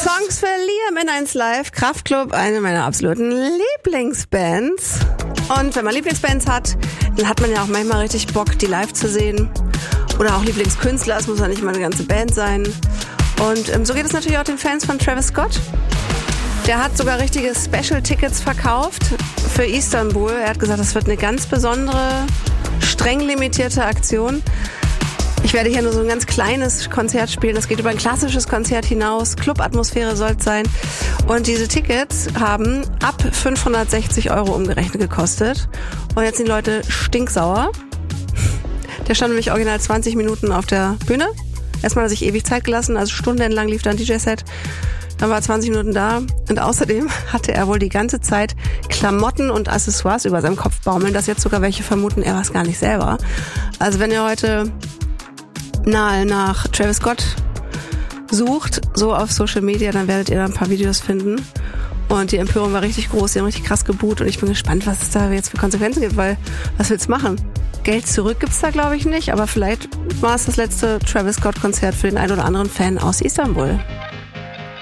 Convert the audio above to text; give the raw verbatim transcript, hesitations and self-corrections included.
Songs für Liam in eins Live, Kraftklub, eine meiner absoluten Lieblingsbands. Und wenn man Lieblingsbands hat, dann hat man ja auch manchmal richtig Bock, die live zu sehen. Oder auch Lieblingskünstler, es muss ja nicht mal eine ganze Band sein. Und ähm, so geht es natürlich auch den Fans von Travis Scott. Der hat sogar richtige Special-Tickets verkauft für Istanbul. Er hat gesagt, das wird eine ganz besondere, streng limitierte Aktion. Ich werde hier nur so ein ganz kleines Konzert spielen. Das geht über ein klassisches Konzert hinaus. Club-Atmosphäre soll es sein. Und diese Tickets haben ab fünfhundertsechzig Euro umgerechnet gekostet. Und jetzt sind die Leute stinksauer. Der stand nämlich original zwanzig Minuten auf der Bühne. Erstmal hat er sich ewig Zeit gelassen, also stundenlang lief da ein D J-Set. Dann war er zwanzig Minuten da. Und außerdem hatte er wohl die ganze Zeit Klamotten und Accessoires über seinem Kopf baumeln, dass jetzt sogar welche vermuten, er war es gar nicht selber. Also wenn ihr heute nahe nach Travis Scott sucht, so auf Social Media, dann werdet ihr da ein paar Videos finden. Und die Empörung war richtig groß, die haben richtig krass geboot und ich bin gespannt, was es da jetzt für Konsequenzen gibt, weil was willst du machen? Geld zurück gibt's da, glaube ich, nicht, aber vielleicht war es das letzte Travis Scott Konzert für den einen oder anderen Fan aus Istanbul.